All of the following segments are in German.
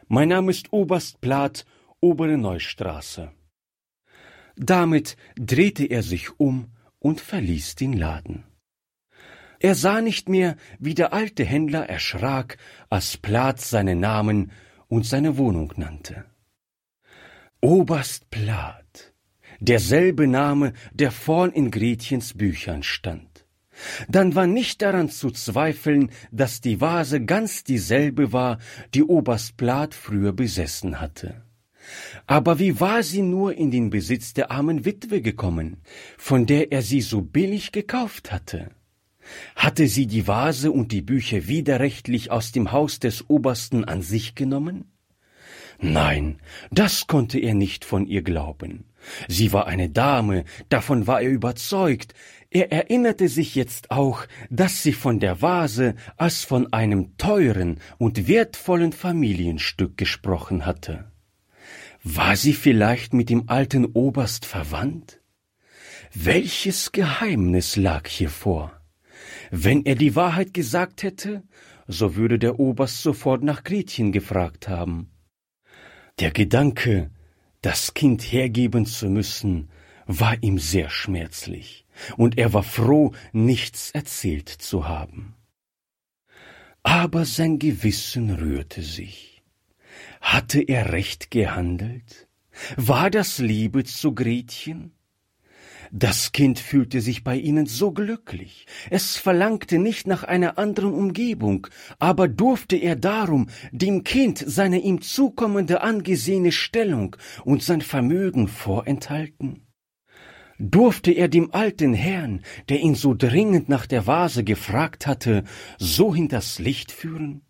Mein Name ist Oberst Plath, Obere Neustraße. Damit drehte er sich um und verließ den Laden. Er sah nicht mehr, wie der alte Händler erschrak, als Plath seinen Namen und seine Wohnung nannte. Oberst Plath, derselbe Name, der vorn in Gretchens Büchern stand. Dann war nicht daran zu zweifeln, dass die Vase ganz dieselbe war, die Oberst Plath früher besessen hatte. Aber wie war sie nur in den Besitz der armen Witwe gekommen, von der er sie so billig gekauft hatte? Hatte sie die Vase und die Bücher widerrechtlich aus dem Haus des Obersten an sich genommen? Nein, das konnte er nicht von ihr glauben. Sie war eine Dame, davon war er überzeugt. Er erinnerte sich jetzt auch, dass sie von der Vase als von einem teuren und wertvollen Familienstück gesprochen hatte. War sie vielleicht mit dem alten Oberst verwandt? Welches Geheimnis lag hier vor? Wenn er die Wahrheit gesagt hätte, so würde der Oberst sofort nach Gretchen gefragt haben. Der Gedanke, das Kind hergeben zu müssen, war ihm sehr schmerzlich, und er war froh, nichts erzählt zu haben. Aber sein Gewissen rührte sich. Hatte er recht gehandelt? War das Liebe zu Gretchen? Das Kind fühlte sich bei ihnen so glücklich. Es verlangte nicht nach einer anderen Umgebung, aber durfte er darum dem Kind seine ihm zukommende angesehene Stellung und sein Vermögen vorenthalten? Durfte er dem alten Herrn, der ihn so dringend nach der Vase gefragt hatte, so hinters Licht führen?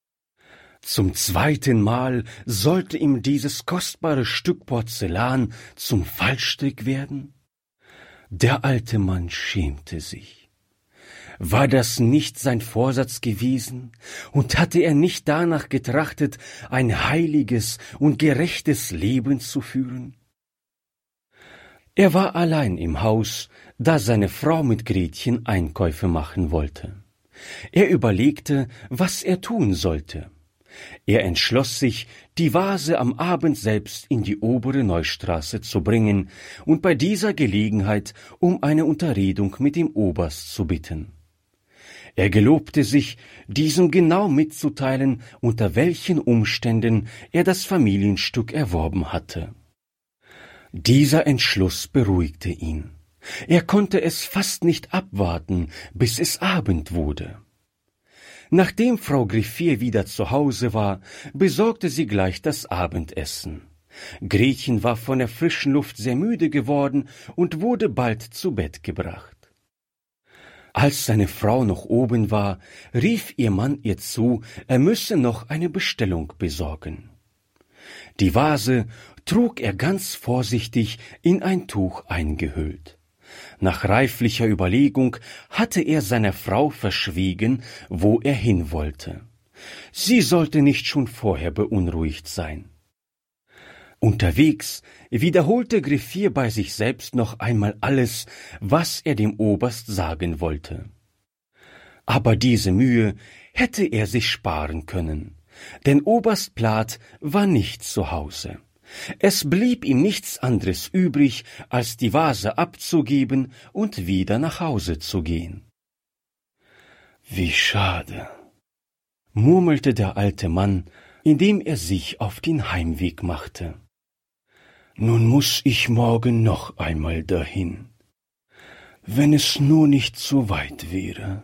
Zum zweiten Mal sollte ihm dieses kostbare Stück Porzellan zum Fallstrick werden? Der alte Mann schämte sich. War das nicht sein Vorsatz gewesen, und hatte er nicht danach getrachtet, ein heiliges und gerechtes Leben zu führen? Er war allein im Haus, da seine Frau mit Gretchen Einkäufe machen wollte. Er überlegte, was er tun sollte. Er entschloss sich, die Vase am Abend selbst in die Obere Neustraße zu bringen und bei dieser Gelegenheit um eine Unterredung mit dem Oberst zu bitten. Er gelobte sich, diesem genau mitzuteilen, unter welchen Umständen er das Familienstück erworben hatte. Dieser Entschluss beruhigte ihn. Er konnte es fast nicht abwarten, bis es Abend wurde. Nachdem Frau Griffier wieder zu Hause war, besorgte sie gleich das Abendessen. Gretchen war von der frischen Luft sehr müde geworden und wurde bald zu Bett gebracht. Als seine Frau noch oben war, rief ihr Mann ihr zu, er müsse noch eine Bestellung besorgen. Die Vase trug er ganz vorsichtig in ein Tuch eingehüllt. Nach reiflicher Überlegung hatte er seiner Frau verschwiegen, wo er hin wollte. Sie sollte nicht schon vorher beunruhigt sein. Unterwegs wiederholte Griffier bei sich selbst noch einmal alles, was er dem Oberst sagen wollte. Aber diese Mühe hätte er sich sparen können, denn Oberst Plath war nicht zu Hause. Es blieb ihm nichts anderes übrig, als die Vase abzugeben und wieder nach Hause zu gehen. »Wie schade«, murmelte der alte Mann, indem er sich auf den Heimweg machte. »Nun muß ich morgen noch einmal dahin, wenn es nur nicht so weit wäre.«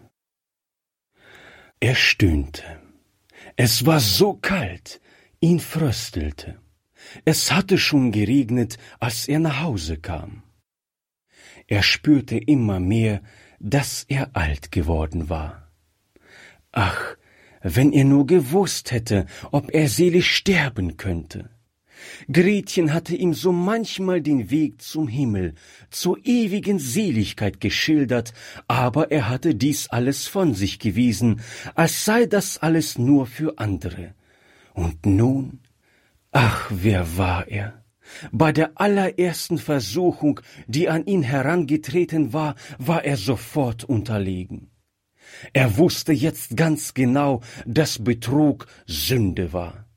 Er stöhnte. Es war so kalt, ihn fröstelte. Es hatte schon geregnet, als er nach Hause kam. Er spürte immer mehr, dass er alt geworden war. Ach, wenn er nur gewusst hätte, ob er seelisch sterben könnte. Gretchen hatte ihm so manchmal den Weg zum Himmel, zur ewigen Seligkeit geschildert, aber er hatte dies alles von sich gewiesen, als sei das alles nur für andere. Und nun, ach, wer war er? Bei der allerersten Versuchung, die an ihn herangetreten war, war er sofort unterlegen. Er wusste jetzt ganz genau, dass Betrug Sünde war.